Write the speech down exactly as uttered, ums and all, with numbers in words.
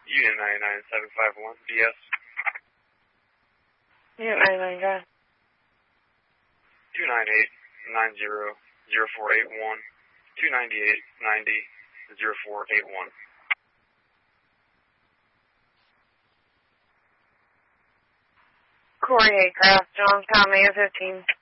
Unit ninety-nine seven five one, B S. Unit ninety-nine, go ahead. two nine eight nine zero zero four eight one, two nine eight ninety zero four eight one. Corey Haycraft, Johns County, fifteen.